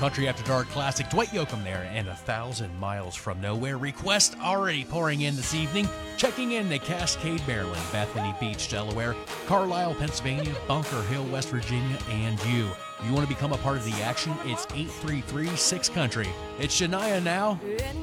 Country After Dark Classic, Dwight Yoakam there, and 1,000 Miles from Nowhere. Requests already pouring in this evening. Checking in to Cascade, Maryland, Bethany Beach, Delaware, Carlisle, Pennsylvania, Bunker Hill, West Virginia, and you. If you want to become a part of the action, it's 833-6-COUNTRY. It's Shania now.